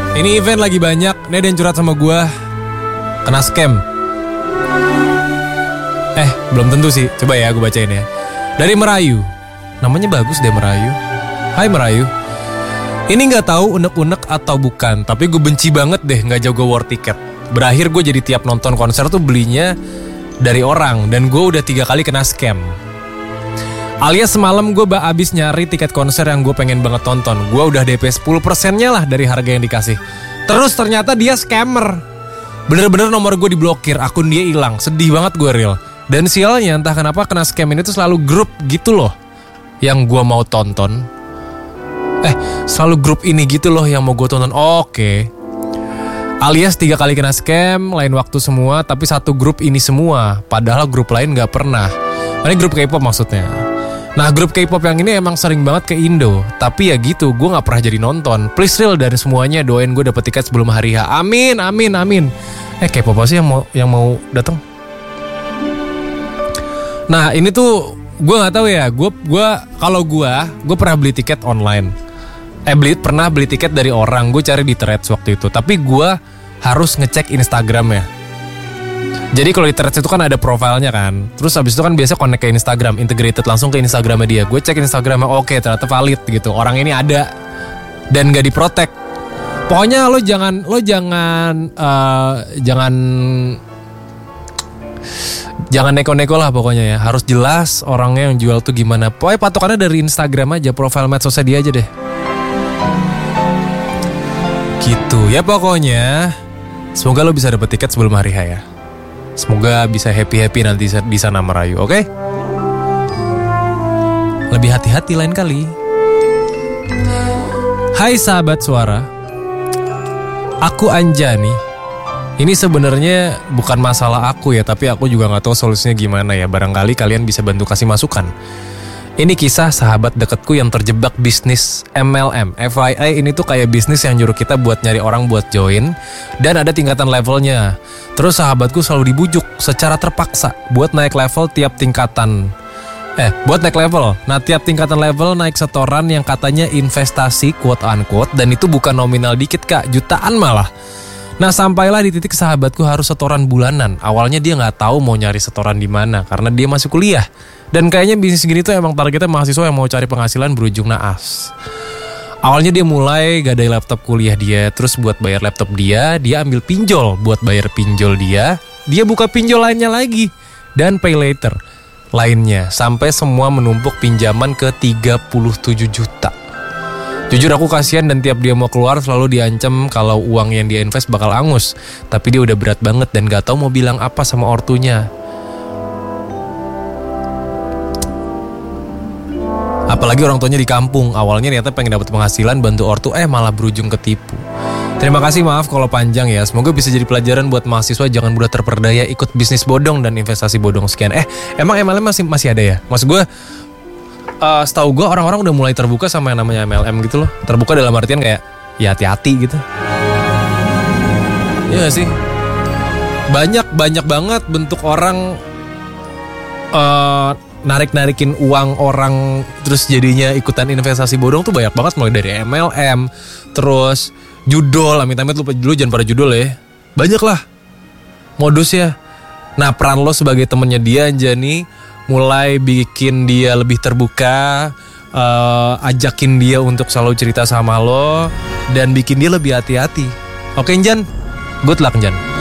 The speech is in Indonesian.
Ini event lagi banyak. Nih ada yang curhat sama gue, kena scam. Belum tentu sih. Coba ya gue bacain ya. Dari Merayu. Namanya bagus deh, Merayu. Hai Merayu. Ini gak tahu unek-unek atau bukan, tapi gue benci banget deh gak jago war tiket. Berakhir gue jadi tiap nonton konser tuh belinya dari orang, dan gue udah 3 kali kena scam. Alias semalam gue abis nyari tiket konser yang gue pengen banget tonton. Gue udah DP 10%-nya lah dari harga yang dikasih. Terus ternyata dia scammer. Bener-bener nomor gue diblokir, akun dia hilang. Sedih banget gue real. Dan sialnya entah kenapa kena scam ini tuh selalu grup gitu loh yang gue mau tonton. Selalu grup ini gitu loh yang mau gue tonton. Oke. Alias 3 kali kena scam, lain waktu semua, tapi satu grup ini semua. Padahal grup lain gak pernah. Ini grup K-pop maksudnya. Nah grup K-pop yang ini emang sering banget ke Indo. Tapi ya gitu, gue gak pernah jadi nonton. Please real dari semuanya, doain gue dapet tiket sebelum hari H. Amin, amin, amin. K-pop apa sih yang mau datang? Nah ini tuh gue gak tahu ya. Kalau gue pernah beli tiket online. Pernah beli tiket dari orang. Gue cari di Threads waktu itu. Tapi gue harus ngecek Instagramnya. Jadi kalau di Threads itu kan ada profilnya kan. Terus abis itu kan biasa connect ke Instagram, integrated langsung ke Instagramnya dia. Gue cek Instagramnya, oke, ternyata valid gitu. Orang ini ada dan gak diprotek. Pokoknya lo jangan neko-neko lah pokoknya ya. Harus jelas orangnya yang jual tuh gimana. Pokoknya patokannya dari Instagram aja, profil medsosnya dia aja deh. Gitu ya pokoknya. Semoga lo bisa dapet tiket sebelum hari H ya. Semoga bisa happy-happy nanti di sana Merayu, oke? Lebih hati-hati lain kali. Hai sahabat suara. Aku Anjani. Ini sebenarnya bukan masalah aku ya, tapi aku juga gak tahu solusinya gimana ya. Barangkali kalian bisa bantu kasih masukan. Ini kisah sahabat deketku yang terjebak bisnis MLM. FYI ini tuh kayak bisnis yang nyuruh kita buat nyari orang buat join. Dan ada tingkatan levelnya. Terus sahabatku selalu dibujuk secara terpaksa buat naik level tiap tingkatan. Buat naik level. Nah tiap tingkatan level naik setoran yang katanya investasi quote unquote. Dan itu bukan nominal dikit kak, jutaan malah. Nah sampailah di titik sahabatku harus setoran bulanan. Awalnya dia gak tahu mau nyari setoran di mana karena dia masih kuliah. Dan kayaknya bisnis gini tuh emang targetnya mahasiswa yang mau cari penghasilan berujung naas. Awalnya dia mulai gadai laptop kuliah dia. Terus buat bayar laptop dia ambil pinjol buat bayar pinjol dia. Dia buka pinjol lainnya lagi. Dan pay later lainnya. Sampai semua menumpuk pinjaman ke 37 juta. Jujur aku kasihan dan tiap dia mau keluar selalu diancam kalau uang yang dia invest bakal angus. Tapi dia udah berat banget dan gak tahu mau bilang apa sama ortunya. Apalagi orang tuanya di kampung. Awalnya ternyata pengen dapat penghasilan bantu ortu, malah berujung ketipu. Terima kasih, maaf kalau panjang ya. Semoga bisa jadi pelajaran buat mahasiswa. Jangan mudah terperdaya ikut bisnis bodong dan investasi bodong sekian. Emang MLM masih ada ya? Maksud gue, setahu gue orang-orang udah mulai terbuka sama yang namanya MLM gitu loh. Terbuka dalam artian kayak ya hati-hati gitu. Iya gak sih? Banyak banget bentuk orang narik-narikin uang orang terus jadinya ikutan investasi bodong tuh banyak banget, mulai dari MLM, terus judol, amit-amit lupa dulu jangan pada judol ya. Banyak lah modusnya. Nah peran lo sebagai temennya dia Anjani, mulai bikin dia lebih terbuka, ajakin dia untuk selalu cerita sama lo, dan bikin dia lebih hati-hati. Oke Jan, good luck Jan.